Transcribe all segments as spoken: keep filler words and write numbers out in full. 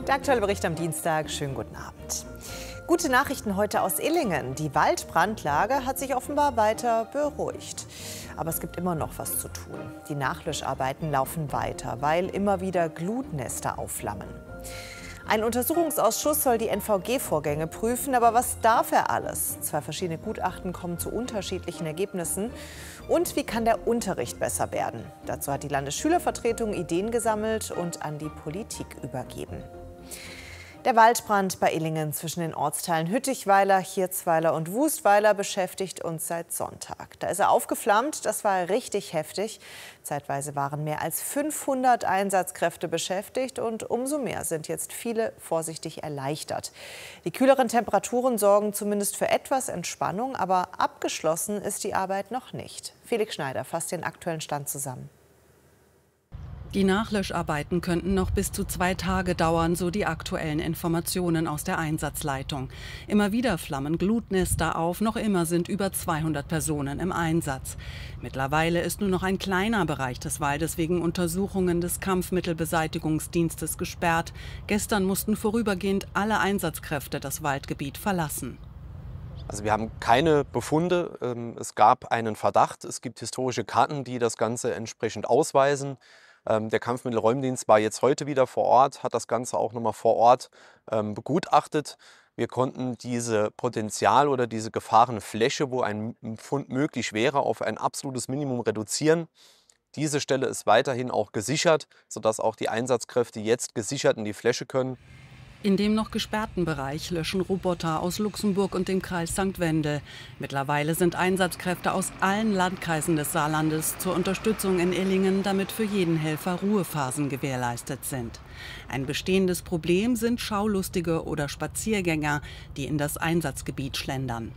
Der aktuelle Bericht am Dienstag. Schönen guten Abend. Gute Nachrichten heute aus Illingen. Die Waldbrandlage hat sich offenbar weiter beruhigt. Aber es gibt immer noch was zu tun. Die Nachlöscharbeiten laufen weiter, weil immer wieder Glutnester aufflammen. Ein Untersuchungsausschuss soll die N V G-Vorgänge prüfen, aber was darf er alles? Zwei verschiedene Gutachten kommen zu unterschiedlichen Ergebnissen. Und wie kann der Unterricht besser werden? Dazu hat die Landesschülervertretung Ideen gesammelt und an die Politik übergeben. Der Waldbrand bei Illingen zwischen den Ortsteilen Hüttichweiler, Hirzweiler und Wustweiler beschäftigt uns seit Sonntag. Da ist er aufgeflammt, das war richtig heftig. Zeitweise waren mehr als fünfhundert Einsatzkräfte beschäftigt und umso mehr sind jetzt viele vorsichtig erleichtert. Die kühleren Temperaturen sorgen zumindest für etwas Entspannung, aber abgeschlossen ist die Arbeit noch nicht. Felix Schneider fasst den aktuellen Stand zusammen. Die Nachlöscharbeiten könnten noch bis zu zwei Tage dauern, so die aktuellen Informationen aus der Einsatzleitung. Immer wieder flammen Glutnester auf, noch immer sind über zweihundert Personen im Einsatz. Mittlerweile ist nur noch ein kleiner Bereich des Waldes wegen Untersuchungen des Kampfmittelbeseitigungsdienstes gesperrt. Gestern mussten vorübergehend alle Einsatzkräfte das Waldgebiet verlassen. Also wir haben keine Befunde. Es gab einen Verdacht. Es gibt historische Karten, die das Ganze entsprechend ausweisen. Der Kampfmittelräumdienst war jetzt heute wieder vor Ort, hat das Ganze auch nochmal vor Ort ähm, begutachtet. Wir konnten diese Potenzial- oder diese Gefahrenfläche, wo ein Fund möglich wäre, auf ein absolutes Minimum reduzieren. Diese Stelle ist weiterhin auch gesichert, sodass auch die Einsatzkräfte jetzt gesichert in die Fläche können. In dem noch gesperrten Bereich löschen Roboter aus Luxemburg und dem Kreis Sankt Wendel. Mittlerweile sind Einsatzkräfte aus allen Landkreisen des Saarlandes zur Unterstützung in Illingen, damit für jeden Helfer Ruhephasen gewährleistet sind. Ein bestehendes Problem sind Schaulustige oder Spaziergänger, die in das Einsatzgebiet schlendern.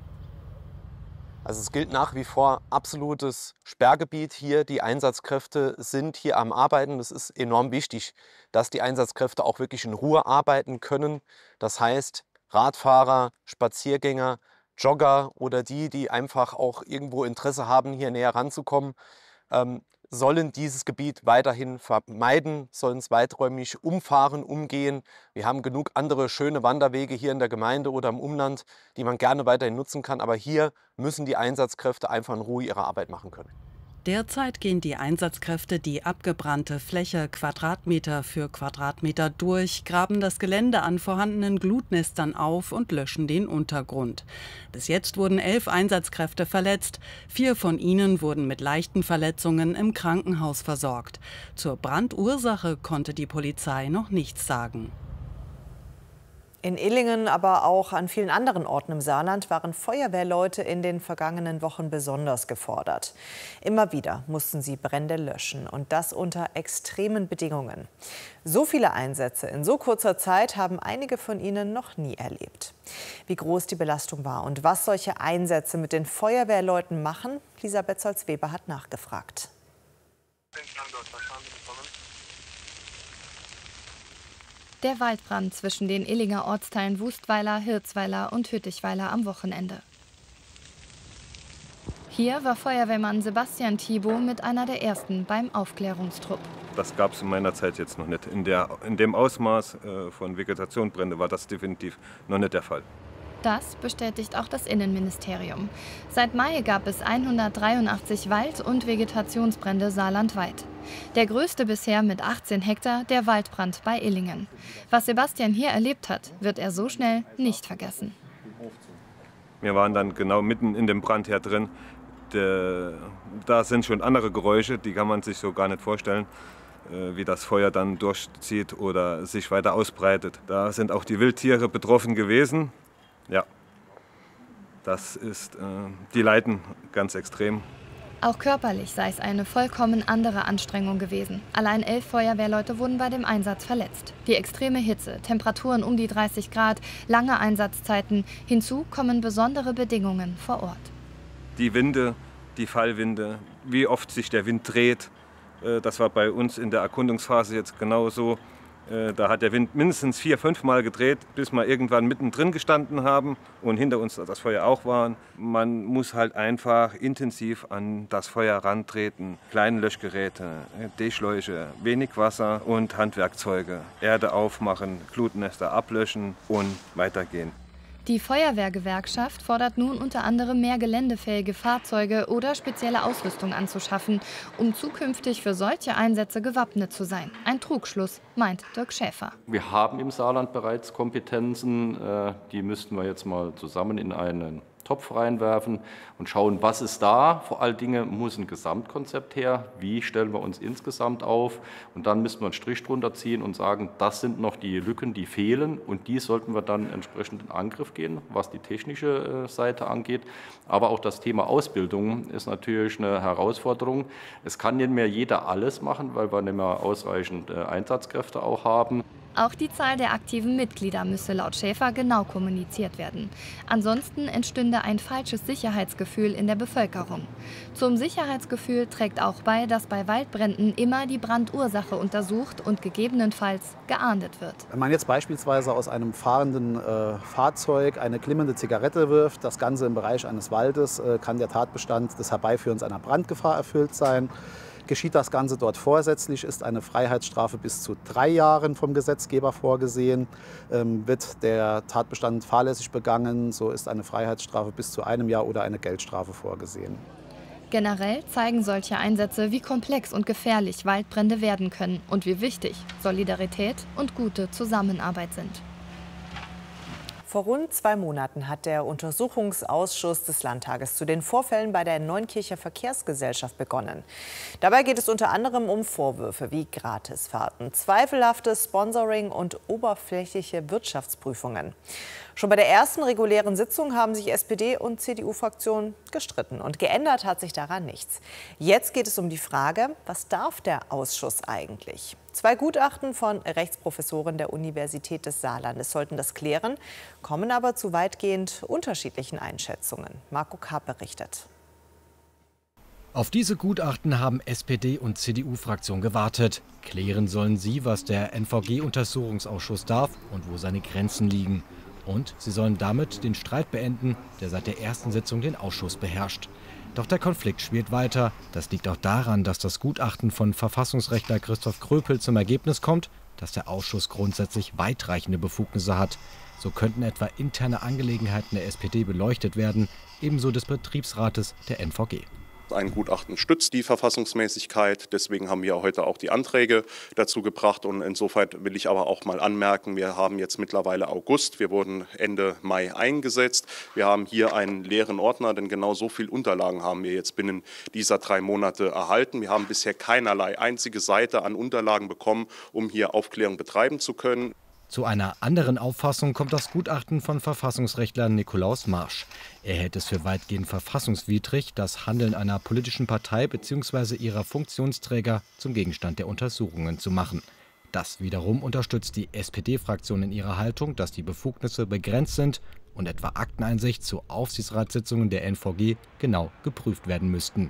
Also es gilt nach wie vor absolutes Sperrgebiet hier. Die Einsatzkräfte sind hier am Arbeiten. Es ist enorm wichtig, dass die Einsatzkräfte auch wirklich in Ruhe arbeiten können. Das heißt, Radfahrer, Spaziergänger, Jogger oder die, die einfach auch irgendwo Interesse haben, hier näher ranzukommen, ähm, sollen dieses Gebiet weiterhin vermeiden, sollen es weiträumig umfahren, umgehen. Wir haben genug andere schöne Wanderwege hier in der Gemeinde oder im Umland, die man gerne weiterhin nutzen kann. Aber hier müssen die Einsatzkräfte einfach in Ruhe ihre Arbeit machen können. Derzeit gehen die Einsatzkräfte die abgebrannte Fläche Quadratmeter für Quadratmeter durch, graben das Gelände an vorhandenen Glutnestern auf und löschen den Untergrund. Bis jetzt wurden elf Einsatzkräfte verletzt. Vier von ihnen wurden mit leichten Verletzungen im Krankenhaus versorgt. Zur Brandursache konnte die Polizei noch nichts sagen. In Illingen, aber auch an vielen anderen Orten im Saarland waren Feuerwehrleute in den vergangenen Wochen besonders gefordert. Immer wieder mussten sie Brände löschen und das unter extremen Bedingungen. So viele Einsätze in so kurzer Zeit haben einige von ihnen noch nie erlebt. Wie groß die Belastung war und was solche Einsätze mit den Feuerwehrleuten machen, Lisa Betzold-Weber hat nachgefragt. Der Waldbrand zwischen den Illinger Ortsteilen Wustweiler, Hirzweiler und Hüttichweiler am Wochenende. Hier war Feuerwehrmann Sebastian Thibault mit einer der ersten beim Aufklärungstrupp. Das gab es in meiner Zeit jetzt noch nicht. In, der, in dem Ausmaß äh, von Vegetationsbrände war das definitiv noch nicht der Fall. Das bestätigt auch das Innenministerium. Seit Mai gab es hundertdreiundachtzig Wald- und Vegetationsbrände saarlandweit. Der größte bisher mit achtzehn Hektar, der Waldbrand bei Illingen. Was Sebastian hier erlebt hat, wird er so schnell nicht vergessen. Wir waren dann genau mitten in dem Brandherd drin. Der, da sind schon andere Geräusche, die kann man sich so gar nicht vorstellen, äh, wie das Feuer dann durchzieht oder sich weiter ausbreitet. Da sind auch die Wildtiere betroffen gewesen. Ja, das ist, äh, die leiden ganz extrem. Auch körperlich sei es eine vollkommen andere Anstrengung gewesen. Allein elf Feuerwehrleute wurden bei dem Einsatz verletzt. Die extreme Hitze, Temperaturen um die dreißig Grad, lange Einsatzzeiten. Hinzu kommen besondere Bedingungen vor Ort. Die Winde, die Fallwinde, wie oft sich der Wind dreht. Das war bei uns in der Erkundungsphase jetzt genauso. Da hat der Wind mindestens vier, fünf Mal gedreht, bis wir irgendwann mittendrin gestanden haben und hinter uns das Feuer auch waren. Man muss halt einfach intensiv an das Feuer rantreten. Kleine Löschgeräte, D-Schläuche, wenig Wasser und Handwerkzeuge. Erde aufmachen, Glutnester ablöschen und weitergehen. Die Feuerwehrgewerkschaft fordert nun unter anderem mehr geländefähige Fahrzeuge oder spezielle Ausrüstung anzuschaffen, um zukünftig für solche Einsätze gewappnet zu sein. Ein Trugschluss, meint Dirk Schäfer. Wir haben im Saarland bereits Kompetenzen, die müssten wir jetzt mal zusammen in einen Topf reinwerfen und schauen, was ist da. Vor allen Dingen muss ein Gesamtkonzept her. Wie stellen wir uns insgesamt auf? Und dann müssen wir einen Strich drunter ziehen und sagen, das sind noch die Lücken, die fehlen. Und die sollten wir dann entsprechend in Angriff gehen, was die technische Seite angeht. Aber auch das Thema Ausbildung ist natürlich eine Herausforderung. Es kann nicht mehr jeder alles machen, weil wir nicht mehr ausreichend Einsatzkräfte auch haben. Auch die Zahl der aktiven Mitglieder müsse laut Schäfer genau kommuniziert werden. Ansonsten entstünde ein falsches Sicherheitsgefühl in der Bevölkerung. Zum Sicherheitsgefühl trägt auch bei, dass bei Waldbränden immer die Brandursache untersucht und gegebenenfalls geahndet wird. Wenn man jetzt beispielsweise aus einem fahrenden äh, Fahrzeug eine glimmende Zigarette wirft, das Ganze im Bereich eines Waldes, äh, kann der Tatbestand des Herbeiführens einer Brandgefahr erfüllt sein. Geschieht das Ganze dort vorsätzlich, ist eine Freiheitsstrafe bis zu drei Jahren vom Gesetzgeber vorgesehen. Ähm, wird der Tatbestand fahrlässig begangen, so ist eine Freiheitsstrafe bis zu einem Jahr oder eine Geldstrafe vorgesehen. Generell zeigen solche Einsätze, wie komplex und gefährlich Waldbrände werden können und wie wichtig Solidarität und gute Zusammenarbeit sind. Vor rund zwei Monaten hat der Untersuchungsausschuss des Landtages zu den Vorfällen bei der Neunkircher Verkehrsgesellschaft begonnen. Dabei geht es unter anderem um Vorwürfe wie Gratisfahrten, zweifelhaftes Sponsoring und oberflächliche Wirtschaftsprüfungen. Schon bei der ersten regulären Sitzung haben sich S P D und C D U-Fraktionen gestritten. Und geändert hat sich daran nichts. Jetzt geht es um die Frage, was darf der Ausschuss eigentlich? Zwei Gutachten von Rechtsprofessoren der Universität des Saarlandes sollten das klären, kommen aber zu weitgehend unterschiedlichen Einschätzungen. Marco Karp berichtet. Auf diese Gutachten haben S P D und C D U-Fraktion gewartet. Klären sollen sie, was der N V G-Untersuchungsausschuss darf und wo seine Grenzen liegen. Und sie sollen damit den Streit beenden, der seit der ersten Sitzung den Ausschuss beherrscht. Doch der Konflikt schwelt weiter. Das liegt auch daran, dass das Gutachten von Verfassungsrechtler Christoph Kröpel zum Ergebnis kommt, dass der Ausschuss grundsätzlich weitreichende Befugnisse hat. So könnten etwa interne Angelegenheiten der S P D beleuchtet werden, ebenso des Betriebsrates der N V G. Ein Gutachten stützt die Verfassungsmäßigkeit. Deswegen haben wir heute auch die Anträge dazu gebracht. Und insofern will ich aber auch mal anmerken, wir haben jetzt mittlerweile August. Wir wurden Ende Mai eingesetzt. Wir haben hier einen leeren Ordner, denn genau so viele Unterlagen haben wir jetzt binnen dieser drei Monate erhalten. Wir haben bisher keinerlei einzige Seite an Unterlagen bekommen, um hier Aufklärung betreiben zu können. Zu einer anderen Auffassung kommt das Gutachten von Verfassungsrechtler Nikolaus Marsch. Er hält es für weitgehend verfassungswidrig, das Handeln einer politischen Partei bzw. ihrer Funktionsträger zum Gegenstand der Untersuchungen zu machen. Das wiederum unterstützt die S P D-Fraktion in ihrer Haltung, dass die Befugnisse begrenzt sind und etwa Akteneinsicht zu Aufsichtsratssitzungen der N V G genau geprüft werden müssten.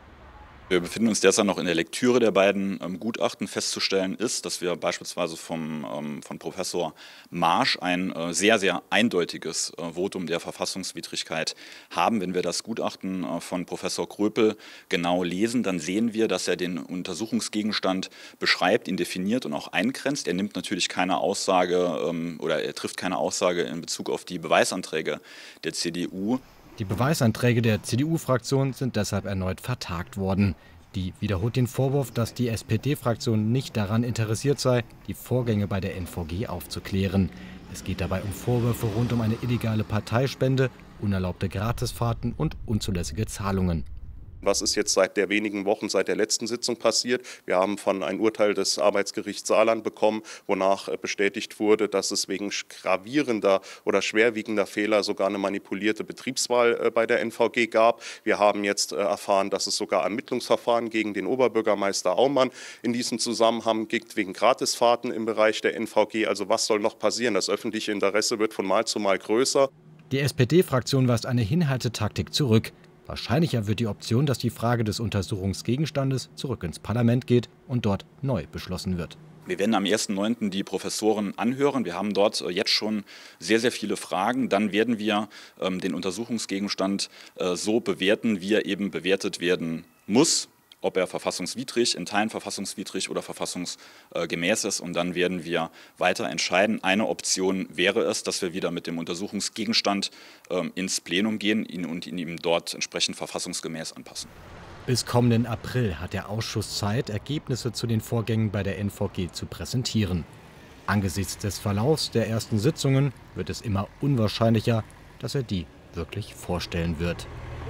Wir befinden uns derzeit noch in der Lektüre der beiden ähm, Gutachten. Festzustellen ist, dass wir beispielsweise vom, ähm, von Professor Marsch ein äh, sehr, sehr eindeutiges äh, Votum der Verfassungswidrigkeit haben. Wenn wir das Gutachten äh, von Professor Kröpel genau lesen, dann sehen wir, dass er den Untersuchungsgegenstand beschreibt, ihn definiert und auch eingrenzt. Er nimmt natürlich keine Aussage ähm, oder er trifft keine Aussage in Bezug auf die Beweisanträge der C D U. Die Beweisanträge der C D U-Fraktion sind deshalb erneut vertagt worden. Die wiederholt den Vorwurf, dass die S P D-Fraktion nicht daran interessiert sei, die Vorgänge bei der N V G aufzuklären. Es geht dabei um Vorwürfe rund um eine illegale Parteispende, unerlaubte Gratisfahrten und unzulässige Zahlungen. Was ist jetzt seit der wenigen Wochen, seit der letzten Sitzung passiert? Wir haben von ein Urteil des Arbeitsgerichts Saarland bekommen, wonach bestätigt wurde, dass es wegen gravierender oder schwerwiegender Fehler sogar eine manipulierte Betriebswahl bei der N V G gab. Wir haben jetzt erfahren, dass es sogar Ermittlungsverfahren gegen den Oberbürgermeister Aumann in diesem Zusammenhang gibt, wegen Gratisfahrten im Bereich der N V G. Also was soll noch passieren? Das öffentliche Interesse wird von Mal zu Mal größer. Die S P D-Fraktion weist eine Hinhaltetaktik zurück. Wahrscheinlicher wird die Option, dass die Frage des Untersuchungsgegenstandes zurück ins Parlament geht und dort neu beschlossen wird. Wir werden am ersten neunten die Professoren anhören. Wir haben dort jetzt schon sehr, sehr viele Fragen. Dann werden wir ähm, den Untersuchungsgegenstand äh, so bewerten, wie er eben bewertet werden muss. Ob er verfassungswidrig, in Teilen verfassungswidrig oder verfassungsgemäß ist. Und dann werden wir weiter entscheiden. Eine Option wäre es, dass wir wieder mit dem Untersuchungsgegenstand ähm, ins Plenum gehen ihn und ihn ihm dort entsprechend verfassungsgemäß anpassen. Bis kommenden April hat der Ausschuss Zeit, Ergebnisse zu den Vorgängen bei der N V G zu präsentieren. Angesichts des Verlaufs der ersten Sitzungen wird es immer unwahrscheinlicher, dass er die wirklich vorstellen wird.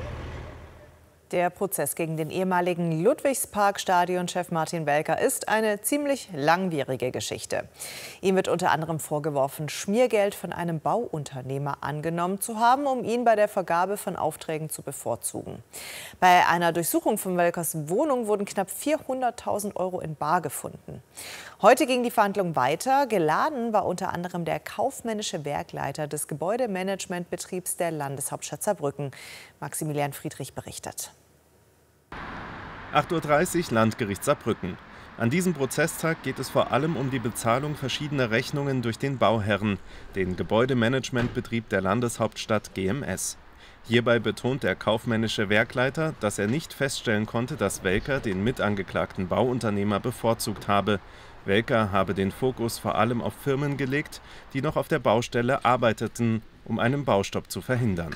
Der Prozess gegen den ehemaligen Ludwigspark-Stadionchef Martin Welker ist eine ziemlich langwierige Geschichte. Ihm wird unter anderem vorgeworfen, Schmiergeld von einem Bauunternehmer angenommen zu haben, um ihn bei der Vergabe von Aufträgen zu bevorzugen. Bei einer Durchsuchung von Welkers Wohnung wurden knapp vierhunderttausend Euro in bar gefunden. Heute ging die Verhandlung weiter. Geladen war unter anderem der kaufmännische Werkleiter des Gebäudemanagementbetriebs der Landeshauptstadt Saarbrücken. Maximilian Friedrich berichtet. acht Uhr dreißig, Landgericht Saarbrücken. An diesem Prozesstag geht es vor allem um die Bezahlung verschiedener Rechnungen durch den Bauherren, den Gebäudemanagementbetrieb der Landeshauptstadt G M S. Hierbei betont der kaufmännische Werkleiter, dass er nicht feststellen konnte, dass Welker den mitangeklagten Bauunternehmer bevorzugt habe. Welker habe den Fokus vor allem auf Firmen gelegt, die noch auf der Baustelle arbeiteten, um einen Baustopp zu verhindern.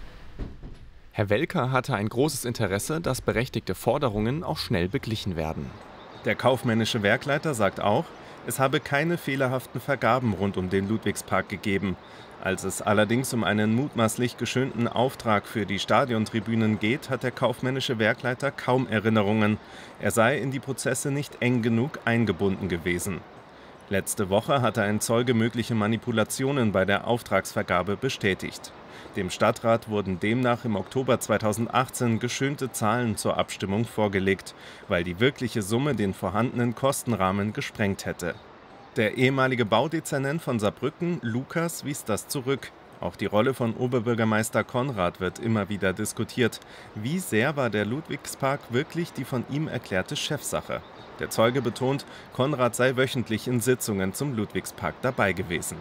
Herr Welker hatte ein großes Interesse, dass berechtigte Forderungen auch schnell beglichen werden. Der kaufmännische Werkleiter sagt auch, es habe keine fehlerhaften Vergaben rund um den Ludwigspark gegeben. Als es allerdings um einen mutmaßlich geschönten Auftrag für die Stadiontribünen geht, hat der kaufmännische Werkleiter kaum Erinnerungen. Er sei in die Prozesse nicht eng genug eingebunden gewesen. Letzte Woche hatte ein Zeuge mögliche Manipulationen bei der Auftragsvergabe bestätigt. Dem Stadtrat wurden demnach im Oktober zweitausendachtzehn geschönte Zahlen zur Abstimmung vorgelegt, weil die wirkliche Summe den vorhandenen Kostenrahmen gesprengt hätte. Der ehemalige Baudezernent von Saarbrücken, Lukas, wies das zurück. Auch die Rolle von Oberbürgermeister Konrad wird immer wieder diskutiert. Wie sehr war der Ludwigspark wirklich die von ihm erklärte Chefsache? Der Zeuge betont, Konrad sei wöchentlich in Sitzungen zum Ludwigspark dabei gewesen.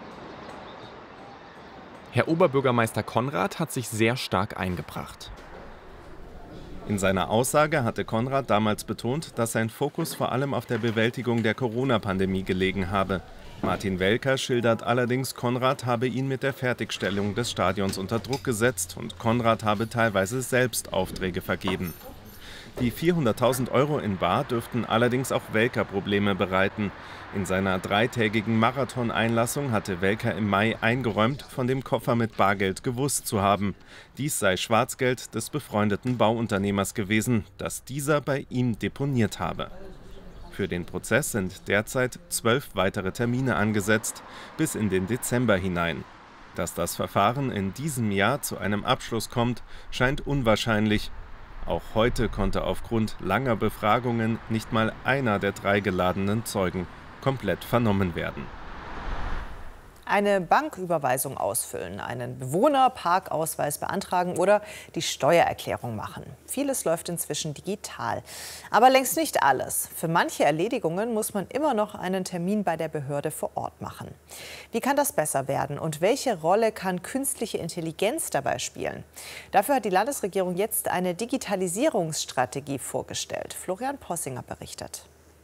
Herr Oberbürgermeister Konrad hat sich sehr stark eingebracht. In seiner Aussage hatte Konrad damals betont, dass sein Fokus vor allem auf der Bewältigung der Corona-Pandemie gelegen habe. Martin Welker schildert allerdings, Konrad habe ihn mit der Fertigstellung des Stadions unter Druck gesetzt und Konrad habe teilweise selbst Aufträge vergeben. Die vierhunderttausend Euro in bar dürften allerdings auch Welker Probleme bereiten. In seiner dreitägigen Marathoneinlassung hatte Welker im Mai eingeräumt, von dem Koffer mit Bargeld gewusst zu haben. Dies sei Schwarzgeld des befreundeten Bauunternehmers gewesen, das dieser bei ihm deponiert habe. Für den Prozess sind derzeit zwölf weitere Termine angesetzt, bis in den Dezember hinein. Dass das Verfahren in diesem Jahr zu einem Abschluss kommt, scheint unwahrscheinlich. Auch heute konnte aufgrund langer Befragungen nicht mal einer der drei geladenen Zeugen komplett vernommen werden. Eine Banküberweisung ausfüllen, einen Bewohnerparkausweis beantragen oder die Steuererklärung machen. Vieles läuft inzwischen digital. Aber längst nicht alles. Für manche Erledigungen muss man immer noch einen Termin bei der Behörde vor Ort machen. Wie kann das besser werden und welche Rolle kann künstliche Intelligenz dabei spielen? Dafür hat die Landesregierung jetzt eine Digitalisierungsstrategie vorgestellt. Florian Possinger berichtet.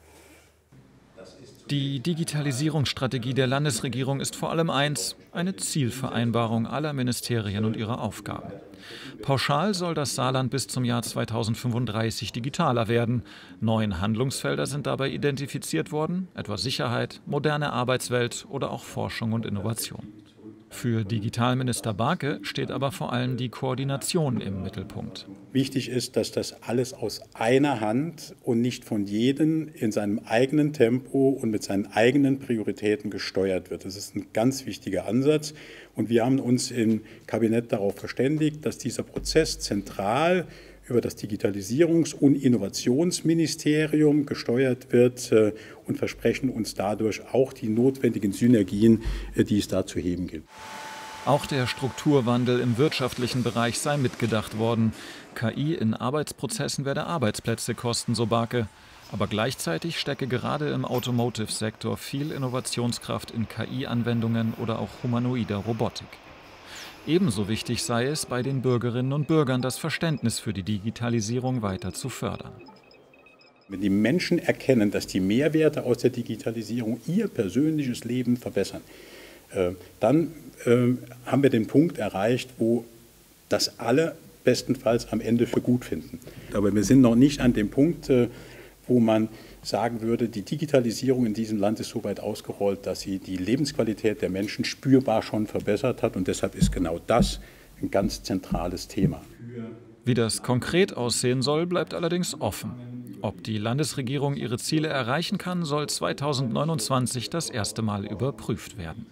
Die Digitalisierungsstrategie der Landesregierung ist vor allem eins, eine Zielvereinbarung aller Ministerien und ihrer Aufgaben. Pauschal soll das Saarland bis zum Jahr zweitausendfünfunddreißig digitaler werden. Neun Handlungsfelder sind dabei identifiziert worden, etwa Sicherheit, moderne Arbeitswelt oder auch Forschung und Innovation. Für Digitalminister Barke steht aber vor allem die Koordination im Mittelpunkt. Wichtig ist, dass das alles aus einer Hand und nicht von jedem in seinem eigenen Tempo und mit seinen eigenen Prioritäten gesteuert wird. Das ist ein ganz wichtiger Ansatz. Und wir haben uns im Kabinett darauf verständigt, dass dieser Prozess zentral über das Digitalisierungs- und Innovationsministerium gesteuert wird und versprechen uns dadurch auch die notwendigen Synergien, die es da zu heben gilt. Auch der Strukturwandel im wirtschaftlichen Bereich sei mitgedacht worden. K I in Arbeitsprozessen werde Arbeitsplätze kosten, so Barke. Aber gleichzeitig stecke gerade im Automotive-Sektor viel Innovationskraft in K I-Anwendungen oder auch humanoider Robotik. Ebenso wichtig sei es, bei den Bürgerinnen und Bürgern das Verständnis für die Digitalisierung weiter zu fördern. Wenn die Menschen erkennen, dass die Mehrwerte aus der Digitalisierung ihr persönliches Leben verbessern, dann haben wir den Punkt erreicht, wo das alle bestenfalls am Ende für gut finden. Aber wir sind noch nicht an dem Punkt, wo man sagen würde, die Digitalisierung in diesem Land ist so weit ausgerollt, dass sie die Lebensqualität der Menschen spürbar schon verbessert hat. Und deshalb ist genau das ein ganz zentrales Thema. Wie das konkret aussehen soll, bleibt allerdings offen. Ob die Landesregierung ihre Ziele erreichen kann, soll zweitausendneunundzwanzig das erste Mal überprüft werden.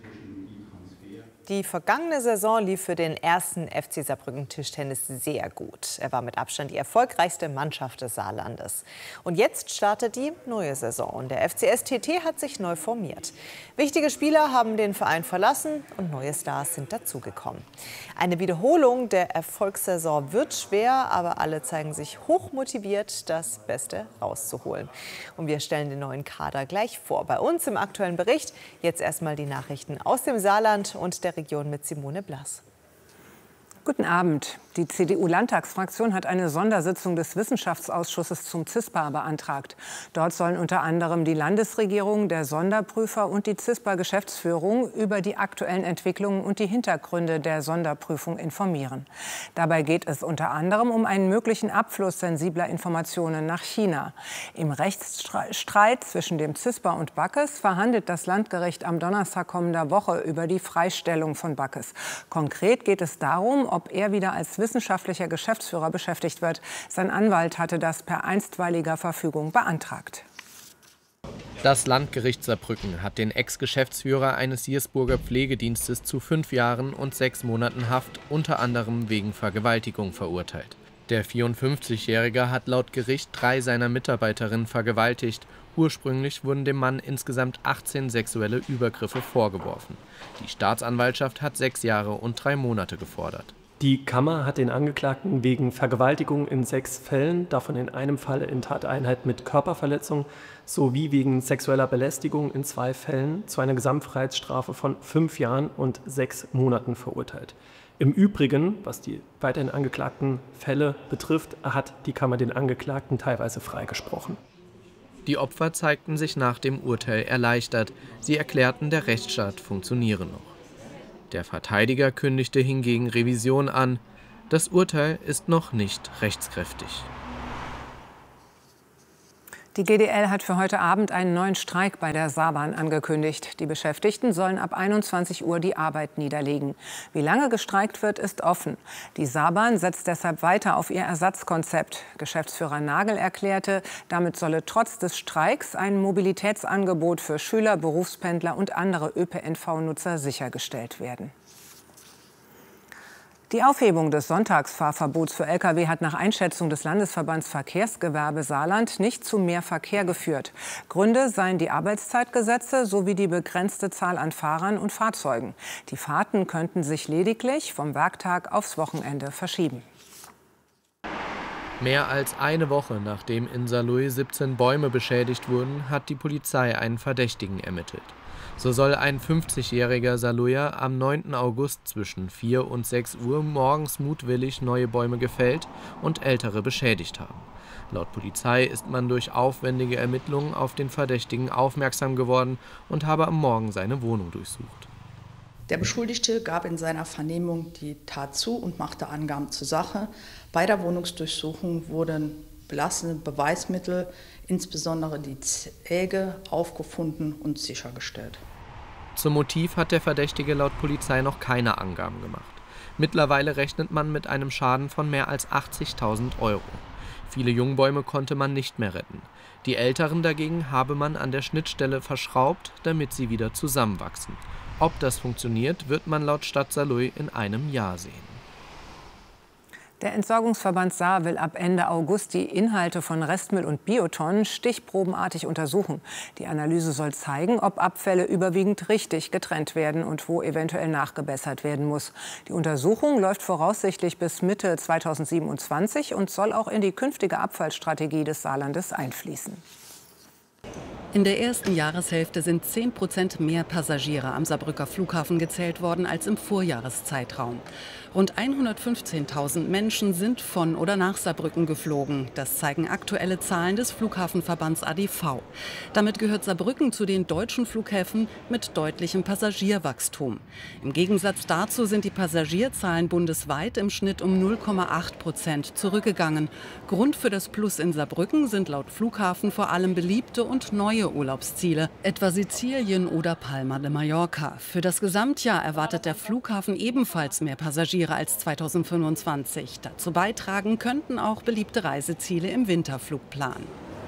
Die vergangene Saison lief für den ersten F C Saarbrücken Tischtennis sehr gut. Er war mit Abstand die erfolgreichste Mannschaft des Saarlandes. Und jetzt startet die neue Saison und der F C S T T hat sich neu formiert. Wichtige Spieler haben den Verein verlassen und neue Stars sind dazugekommen. Eine Wiederholung der Erfolgssaison wird schwer, aber alle zeigen sich hochmotiviert, das Beste rauszuholen. Und wir stellen den neuen Kader gleich vor. Bei uns im aktuellen Bericht jetzt erstmal die Nachrichten aus dem Saarland und der Region mit Simone Blass. Guten Abend. Die C D U-Landtagsfraktion hat eine Sondersitzung des Wissenschaftsausschusses zum CISPA beantragt. Dort sollen unter anderem die Landesregierung, der Sonderprüfer und die CISPA-Geschäftsführung über die aktuellen Entwicklungen und die Hintergründe der Sonderprüfung informieren. Dabei geht es unter anderem um einen möglichen Abfluss sensibler Informationen nach China. Im Rechtsstreit zwischen dem CISPA und Backes verhandelt das Landgericht am Donnerstag kommender Woche über die Freistellung von Backes. Konkret geht es darum, ob er wieder als wissenschaftlicher Geschäftsführer beschäftigt wird. Sein Anwalt hatte das per einstweiliger Verfügung beantragt. Das Landgericht Saarbrücken hat den Ex-Geschäftsführer eines Siersburger Pflegedienstes zu fünf Jahren und sechs Monaten Haft, unter anderem wegen Vergewaltigung, verurteilt. Der vierundfünfzigjährige hat laut Gericht drei seiner Mitarbeiterinnen vergewaltigt. Ursprünglich wurden dem Mann insgesamt achtzehn sexuelle Übergriffe vorgeworfen. Die Staatsanwaltschaft hat sechs Jahre und drei Monate gefordert. Die Kammer hat den Angeklagten wegen Vergewaltigung in sechs Fällen, davon in einem Fall in Tateinheit mit Körperverletzung, sowie wegen sexueller Belästigung in zwei Fällen zu einer Gesamtfreiheitsstrafe von fünf Jahren und sechs Monaten verurteilt. Im Übrigen, was die weiterhin angeklagten Fälle betrifft, hat die Kammer den Angeklagten teilweise freigesprochen. Die Opfer zeigten sich nach dem Urteil erleichtert. Sie erklärten, der Rechtsstaat funktioniere noch. Der Verteidiger kündigte hingegen Revision an. Das Urteil ist noch nicht rechtskräftig. Die G D L hat für heute Abend einen neuen Streik bei der Saarbahn angekündigt. Die Beschäftigten sollen ab einundzwanzig Uhr die Arbeit niederlegen. Wie lange gestreikt wird, ist offen. Die Saarbahn setzt deshalb weiter auf ihr Ersatzkonzept. Geschäftsführer Nagel erklärte, damit solle trotz des Streiks ein Mobilitätsangebot für Schüler, Berufspendler und andere Ö P N V-Nutzer sichergestellt werden. Die Aufhebung des Sonntagsfahrverbots für Lkw hat nach Einschätzung des Landesverbands Verkehrsgewerbe Saarland nicht zu mehr Verkehr geführt. Gründe seien die Arbeitszeitgesetze sowie die begrenzte Zahl an Fahrern und Fahrzeugen. Die Fahrten könnten sich lediglich vom Werktag aufs Wochenende verschieben. Mehr als eine Woche nachdem in Saarlouis siebzehn Bäume beschädigt wurden, hat die Polizei einen Verdächtigen ermittelt. So soll ein fünfzigjähriger Saarlouier am neunten August zwischen vier und sechs Uhr morgens mutwillig neue Bäume gefällt und ältere beschädigt haben. Laut Polizei ist man durch aufwendige Ermittlungen auf den Verdächtigen aufmerksam geworden und habe am Morgen seine Wohnung durchsucht. Der Beschuldigte gab in seiner Vernehmung die Tat zu und machte Angaben zur Sache. Bei der Wohnungsdurchsuchung wurden belastende Beweismittel, insbesondere die Säge, aufgefunden und sichergestellt. Zum Motiv hat der Verdächtige laut Polizei noch keine Angaben gemacht. Mittlerweile rechnet man mit einem Schaden von mehr als achtzigtausend Euro. Viele Jungbäume konnte man nicht mehr retten. Die älteren dagegen habe man an der Schnittstelle verschraubt, damit sie wieder zusammenwachsen. Ob das funktioniert, wird man laut Stadt Saarlouis in einem Jahr sehen. Der Entsorgungsverband Saar will ab Ende August die Inhalte von Restmüll und Biotonnen stichprobenartig untersuchen. Die Analyse soll zeigen, ob Abfälle überwiegend richtig getrennt werden und wo eventuell nachgebessert werden muss. Die Untersuchung läuft voraussichtlich bis Mitte zweitausendsiebenundzwanzig und soll auch in die künftige Abfallstrategie des Saarlandes einfließen. In der ersten Jahreshälfte sind zehn Prozent mehr Passagiere am Saarbrücker Flughafen gezählt worden als im Vorjahreszeitraum. Rund hundertfünfzehntausend Menschen sind von oder nach Saarbrücken geflogen. Das zeigen aktuelle Zahlen des Flughafenverbands A D V. Damit gehört Saarbrücken zu den deutschen Flughäfen mit deutlichem Passagierwachstum. Im Gegensatz dazu sind die Passagierzahlen bundesweit im Schnitt um null Komma acht Prozent zurückgegangen. Grund für das Plus in Saarbrücken sind laut Flughafen vor allem beliebte und neue Urlaubsziele, etwa Sizilien oder Palma de Mallorca. Für das Gesamtjahr erwartet der Flughafen ebenfalls mehr Passagiere als zweitausendfünfundzwanzig. Dazu beitragen könnten auch beliebte Reiseziele im Winterflugplan.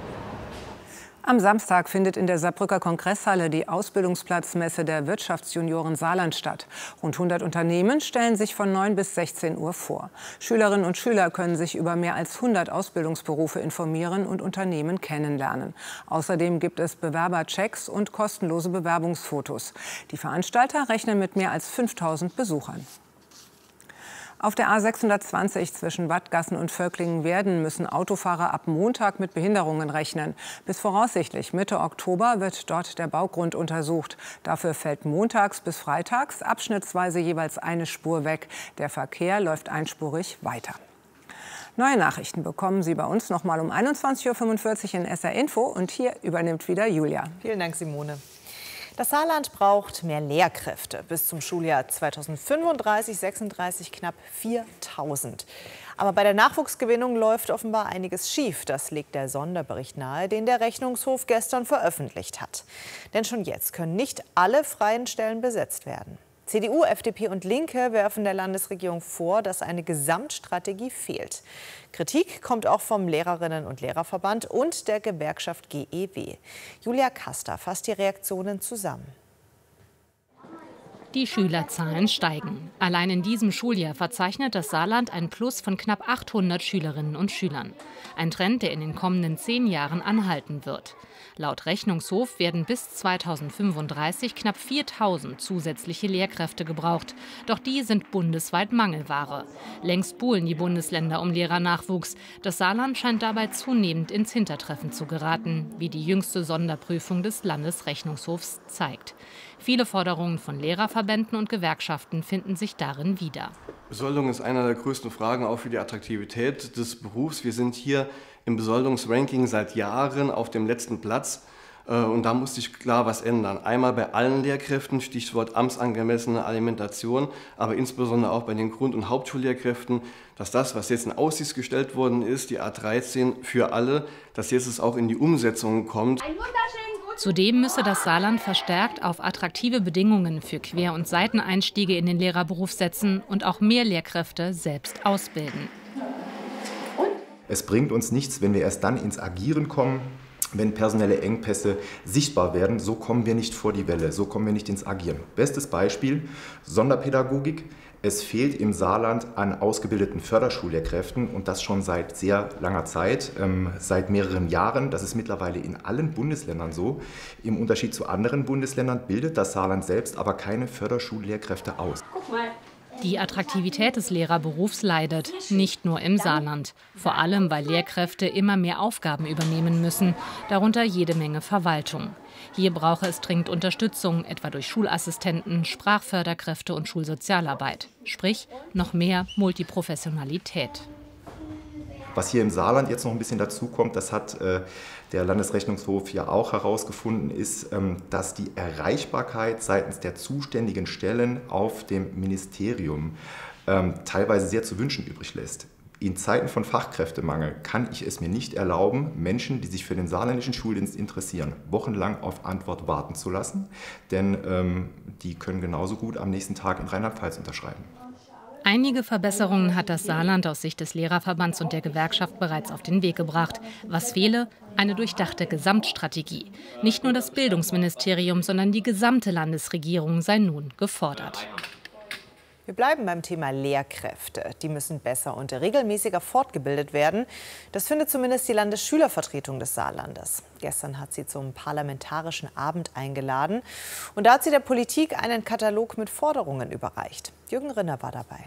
Am Samstag findet in der Saarbrücker Kongresshalle die Ausbildungsplatzmesse der Wirtschaftsjunioren Saarland statt. Rund hundert Unternehmen stellen sich von neun bis sechzehn Uhr vor. Schülerinnen und Schüler können sich über mehr als hundert Ausbildungsberufe informieren und Unternehmen kennenlernen. Außerdem gibt es Bewerberchecks und kostenlose Bewerbungsfotos. Die Veranstalter rechnen mit mehr als fünftausend Besuchern. Auf der A sechshundertzwanzig zwischen Wattgassen und Völklingen-Werden müssen Autofahrer ab Montag mit Behinderungen rechnen. Bis voraussichtlich Mitte Oktober wird dort der Baugrund untersucht. Dafür fällt montags bis freitags abschnittsweise jeweils eine Spur weg. Der Verkehr läuft einspurig weiter. Neue Nachrichten bekommen Sie bei uns noch mal um einundzwanzig Uhr fünfundvierzig in S R Info. Und hier übernimmt wieder Julia. Vielen Dank, Simone. Das Saarland braucht mehr Lehrkräfte. Bis zum Schuljahr zweitausendfünfunddreißig sechsunddreißig knapp viertausend. Aber bei der Nachwuchsgewinnung läuft offenbar einiges schief. Das legt der Sonderbericht nahe, den der Rechnungshof gestern veröffentlicht hat. Denn schon jetzt können nicht alle freien Stellen besetzt werden. C D U, F D P und Linke werfen der Landesregierung vor, dass eine Gesamtstrategie fehlt. Kritik kommt auch vom Lehrerinnen- und Lehrerverband und der Gewerkschaft G E W. Julia Kaster fasst die Reaktionen zusammen. Die Schülerzahlen steigen. Allein in diesem Schuljahr verzeichnet das Saarland ein Plus von knapp achthundert Schülerinnen und Schülern. Ein Trend, der in den kommenden zehn Jahren anhalten wird. Laut Rechnungshof werden bis zweitausendfünfunddreißig knapp viertausend zusätzliche Lehrkräfte gebraucht. Doch die sind bundesweit Mangelware. Längst buhlen die Bundesländer um Lehrernachwuchs. Das Saarland scheint dabei zunehmend ins Hintertreffen zu geraten, wie die jüngste Sonderprüfung des Landesrechnungshofs zeigt. Viele Forderungen von Lehrerverbänden und Gewerkschaften finden sich darin wieder. Besoldung ist einer der größten Fragen auch für die Attraktivität des Berufs. Wir sind hier im Besoldungsranking seit Jahren auf dem letzten Platz. Und da musste sich klar was ändern. Einmal bei allen Lehrkräften, Stichwort amtsangemessene Alimentation, aber insbesondere auch bei den Grund- und Hauptschullehrkräften, dass das, was jetzt in Aussicht gestellt worden ist, die A dreizehn für alle, dass jetzt es auch in die Umsetzung kommt. Zudem müsse das Saarland verstärkt auf attraktive Bedingungen für Quer- und Seiteneinstiege in den Lehrerberuf setzen und auch mehr Lehrkräfte selbst ausbilden. Es bringt uns nichts, wenn wir erst dann ins Agieren kommen, wenn personelle Engpässe sichtbar werden. So kommen wir nicht vor die Welle, so kommen wir nicht ins Agieren. Bestes Beispiel, Sonderpädagogik. Es fehlt im Saarland an ausgebildeten Förderschullehrkräften und das schon seit sehr langer Zeit, ähm, seit mehreren Jahren. Das ist mittlerweile in allen Bundesländern so. Im Unterschied zu anderen Bundesländern bildet das Saarland selbst aber keine Förderschullehrkräfte aus. Guck mal. Die Attraktivität des Lehrerberufs leidet, nicht nur im Saarland. Vor allem, weil Lehrkräfte immer mehr Aufgaben übernehmen müssen, darunter jede Menge Verwaltung. Hier brauche es dringend Unterstützung, etwa durch Schulassistenten, Sprachförderkräfte und Schulsozialarbeit. Sprich, noch mehr Multiprofessionalität. Was hier im Saarland jetzt noch ein bisschen dazu kommt, das hat äh, der Landesrechnungshof ja auch herausgefunden, ist, ähm, dass die Erreichbarkeit seitens der zuständigen Stellen auf dem Ministerium ähm, teilweise sehr zu wünschen übrig lässt. In Zeiten von Fachkräftemangel kann ich es mir nicht erlauben, Menschen, die sich für den saarländischen Schuldienst interessieren, wochenlang auf Antwort warten zu lassen, denn ähm, die können genauso gut am nächsten Tag in Rheinland-Pfalz unterschreiben. Einige Verbesserungen hat das Saarland aus Sicht des Lehrerverbands und der Gewerkschaft bereits auf den Weg gebracht. Was fehle? Eine durchdachte Gesamtstrategie. Nicht nur das Bildungsministerium, sondern die gesamte Landesregierung sei nun gefordert. Wir bleiben beim Thema Lehrkräfte. Die müssen besser und regelmäßiger fortgebildet werden. Das findet zumindest die Landesschülervertretung des Saarlandes. Gestern hat sie zum Parlamentarischen Abend eingeladen. Und da hat sie der Politik einen Katalog mit Forderungen überreicht. Jürgen Rinner war dabei.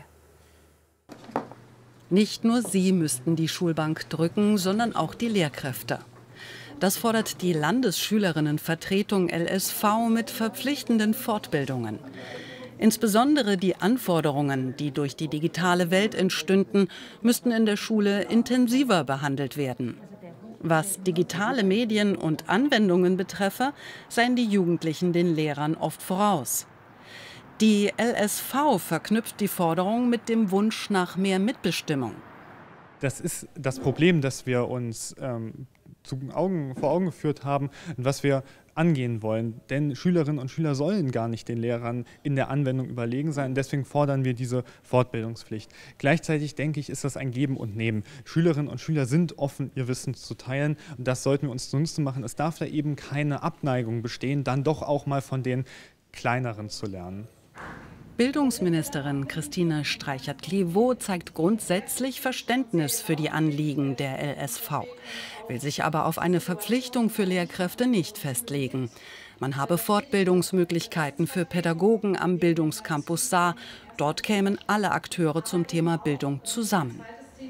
Nicht nur sie müssten die Schulbank drücken, sondern auch die Lehrkräfte. Das fordert die Landesschülerinnenvertretung L S V mit verpflichtenden Fortbildungen. Insbesondere die Anforderungen, die durch die digitale Welt entstünden, müssten in der Schule intensiver behandelt werden. Was digitale Medien und Anwendungen betreffe, seien die Jugendlichen den Lehrern oft voraus. Die L S V verknüpft die Forderung mit dem Wunsch nach mehr Mitbestimmung. Das ist das Problem, das wir uns ähm, zu Augen, vor Augen geführt haben und was wir angehen wollen. Denn Schülerinnen und Schüler sollen gar nicht den Lehrern in der Anwendung überlegen sein. Und deswegen fordern wir diese Fortbildungspflicht. Gleichzeitig denke ich, ist das ein Geben und Nehmen. Schülerinnen und Schüler sind offen, ihr Wissen zu teilen. Und das sollten wir uns zunutze machen. Es darf da eben keine Abneigung bestehen, dann doch auch mal von den Kleineren zu lernen. Bildungsministerin Christine Streichert-Clivaux zeigt grundsätzlich Verständnis für die Anliegen der L S V, will sich aber auf eine Verpflichtung für Lehrkräfte nicht festlegen. Man habe Fortbildungsmöglichkeiten für Pädagogen am Bildungscampus Saar. Dort kämen alle Akteure zum Thema Bildung zusammen.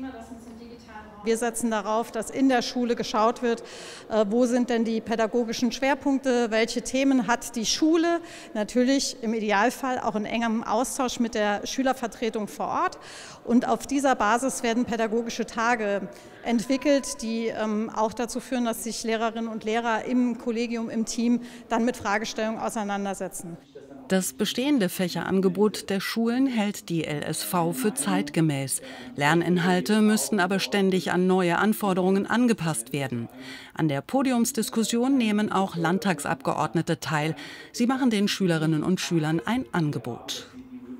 Wir setzen darauf, dass in der Schule geschaut wird, wo sind denn die pädagogischen Schwerpunkte, welche Themen hat die Schule, natürlich im Idealfall auch in engem Austausch mit der Schülervertretung vor Ort. Und auf dieser Basis werden pädagogische Tage entwickelt, die ähm, auch dazu führen, dass sich Lehrerinnen und Lehrer im Kollegium, im Team dann mit Fragestellungen auseinandersetzen. Das bestehende Fächerangebot der Schulen hält die L S V für zeitgemäß. Lerninhalte müssten aber ständig an neue Anforderungen angepasst werden. An der Podiumsdiskussion nehmen auch Landtagsabgeordnete teil. Sie machen den Schülerinnen und Schülern ein Angebot.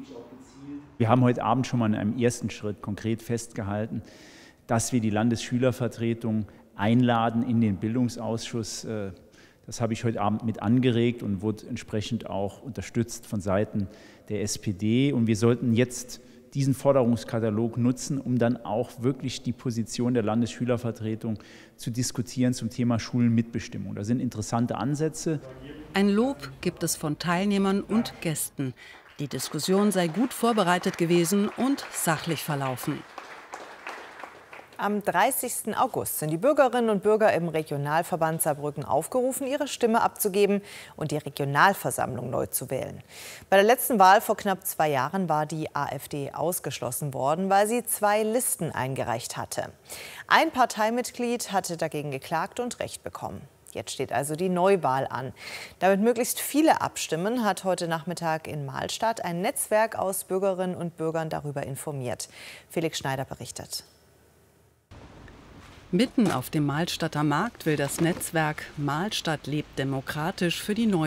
Wir haben heute Abend schon mal in einem ersten Schritt konkret festgehalten, dass wir die Landesschülervertretung einladen in den Bildungsausschuss. Das habe ich heute Abend mit angeregt und wurde entsprechend auch unterstützt von Seiten der S P D. Und wir sollten jetzt diesen Forderungskatalog nutzen, um dann auch wirklich die Position der Landesschülervertretung zu diskutieren zum Thema Schulenmitbestimmung. Da sind interessante Ansätze. Ein Lob gibt es von Teilnehmern und Gästen. Die Diskussion sei gut vorbereitet gewesen und sachlich verlaufen. Am dreißigsten August sind die Bürgerinnen und Bürger im Regionalverband Saarbrücken aufgerufen, ihre Stimme abzugeben und die Regionalversammlung neu zu wählen. Bei der letzten Wahl vor knapp zwei Jahren war die AfD ausgeschlossen worden, weil sie zwei Listen eingereicht hatte. Ein Parteimitglied hatte dagegen geklagt und Recht bekommen. Jetzt steht also die Neuwahl an. Damit möglichst viele abstimmen, hat heute Nachmittag in Mahlstadt ein Netzwerk aus Bürgerinnen und Bürgern darüber informiert. Felix Schneider berichtet. Mitten auf dem Mahlstadter Markt will das Netzwerk Mahlstadt lebt demokratisch für die neue